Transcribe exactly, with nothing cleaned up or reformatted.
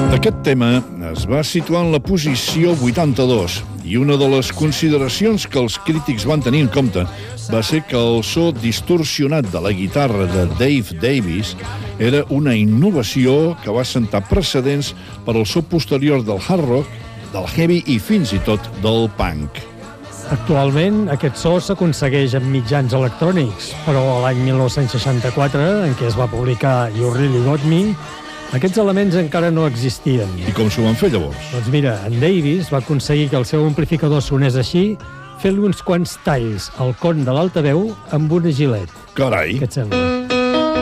Aquest tema es va situar en la posició vuitanta-dos i una de les consideracions que els crítics van tenir en compte va ser que el so distorsionat de la guitarra de Dave Davies era una innovació que va sentar precedents per al so posterior del hard rock, del heavy i fins i tot del punk. Actualment, aquest so s'aconsegueix amb mitjans electrònics, però l'any mil nou-cents seixanta-quatre, en què es va publicar You Really Got Me, aquests elements encara no existien. I com s'ho van fer llavors? Doncs mira, en Davies va aconseguir que el seu amplificador sonés així fent-li uns quants talls al con de l'altaveu amb una gilet. Carai! Què et sembla?